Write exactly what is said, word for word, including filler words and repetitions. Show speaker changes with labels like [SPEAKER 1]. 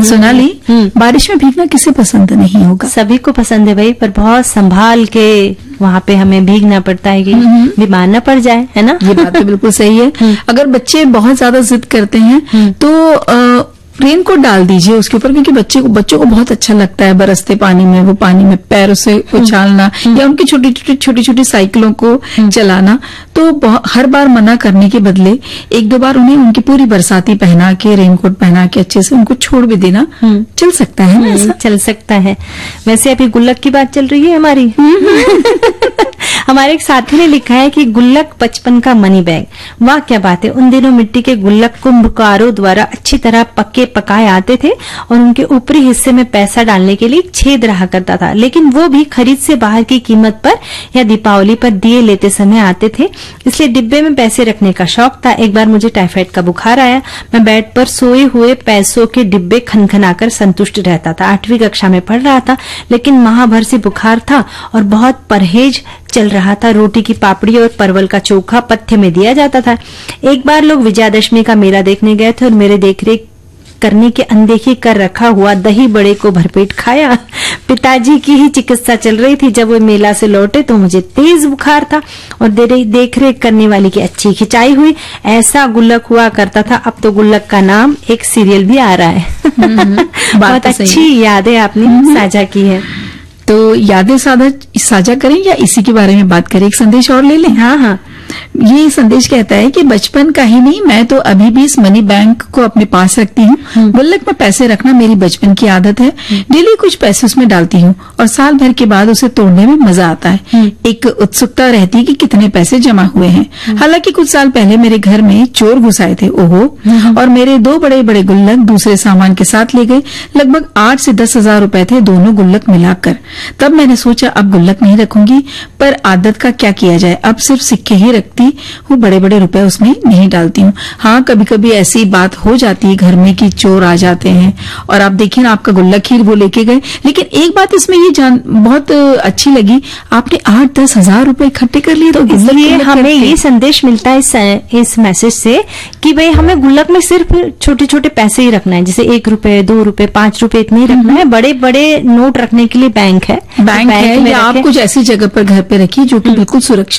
[SPEAKER 1] सोनाली, बारिश में भीगना किसे पसंद नहीं होगा?
[SPEAKER 2] सभी को पसंद है भाई, पर बहुत संभाल के वहाँ पे हमें भीगना पड़ता है कि बीमार न पड़ जाए, है ना?
[SPEAKER 1] ये बात तो बिल्कुल सही है। अगर बच्चे बहुत ज्यादा जिद करते हैं तो आ, रेन कोट डाल दीजिए उसके ऊपर, क्योंकि बच्चे को बच्चों को बहुत अच्छा लगता है बरसते पानी में वो पानी में पैरों से उछालना या उनकी छोटी छोटी छोटी छोटी साइकिलों को चलाना। तो हर बार मना करने के बदले एक दो बार उन्हें उनकी पूरी बरसाती पहना के, रेन कोट पहना के अच्छे से उनको छोड़ भी देना चल सकता है ना? ऐसा
[SPEAKER 2] चल सकता है। वैसे अभी गुल्लक की बात चल रही है हमारी। हमारे एक साथी ने लिखा है कि गुल्लक बचपन का मनी बैग। वाह क्या बात है। उन दिनों मिट्टी के गुल्लक कुंभकारों द्वारा अच्छी तरह पक्के पकाए आते थे और उनके ऊपरी हिस्से में पैसा डालने के लिए छेद रहा करता था, लेकिन वो भी खरीद से बाहर की कीमत पर या दीपावली पर दिए लेते समय आते थे, इसलिए डिब्बे में पैसे रखने का शौक था। एक बार मुझे टाइफाइड का बुखार आया, मैं बेड पर सोए हुए पैसों के डिब्बे खनखनाकर संतुष्ट रहता था। आठवीं कक्षा में पढ़ रहा था, लेकिन माह भर से बुखार था और बहुत परहेज चल रहा था। रोटी की पापड़ी और परवल का चोखा पथ्य में दिया जाता था। एक बार लोग विजयादशमी का मेला देखने गए थे और मेरे देखरेख करने की अनदेखी कर रखा हुआ दही बड़े को भरपेट खाया। पिताजी की ही चिकित्सा चल रही थी। जब वो मेला से लौटे तो मुझे तेज बुखार था और देखरेख करने वाली की अच्छी खिंचाई हुई। ऐसा गुल्लक हुआ करता था। अब तो गुल्लक का नाम एक सीरियल भी आ रहा है। बहुत अच्छी यादें आपने साझा की है।
[SPEAKER 1] तो यादें साझा साझा करें या इसी के बारे में बात करें? एक संदेश और ले लें।
[SPEAKER 2] हाँ हाँ,
[SPEAKER 1] ये संदेश कहता है कि बचपन का ही नहीं, मैं तो अभी भी इस मनी बैंक को अपने पास रखती हूँ। गुल्लक में पैसे रखना मेरी बचपन की आदत है। डेली कुछ पैसे उसमें डालती हूँ और साल भर के बाद उसे तोड़ने में मजा आता है। एक उत्सुकता रहती है कि कितने पैसे जमा हुए हैं। हालांकि कुछ साल पहले मेरे घर में चोर घुस आए थे, ओहो, और मेरे दो बड़े बड़े गुल्लक दूसरे सामान के साथ ले गए। लगभग आठ से दस हजार रूपए थे दोनों गुल्लक मिलाकर। तब मैंने सोचा अब गुल्लक नहीं रखूंगी, पर आदत का क्या किया जाए, अब सिर्फ सिक्के ही रखती हूँ, बड़े बड़े रुपए उसमें नहीं डालती हूँ। हाँ, कभी कभी ऐसी बात हो जाती है घर में कि चोर आ जाते हैं और आप देखिए ना, आपका गुल्लक ही वो लेके गए। लेकिन एक बात इसमें ये जान बहुत अच्छी लगी, आपने आठ दस हजार रूपये इकट्ठे कर लिए। तो
[SPEAKER 2] इसलिए हमें ये संदेश मिलता है इस, इस मैसेज से कि भाई हमें गुल्लक में सिर्फ छोटे छोटे पैसे ही रखना है, जैसे एक रुपए, दो रुपए, पांच रुपए, इतने ही रखना है। बड़े बड़े नोट रखने के लिए बैंक है,
[SPEAKER 1] बैंक है, या आप कुछ ऐसी जगह पर घर पे रखिए जो कि बिल्कुल सुरक्षित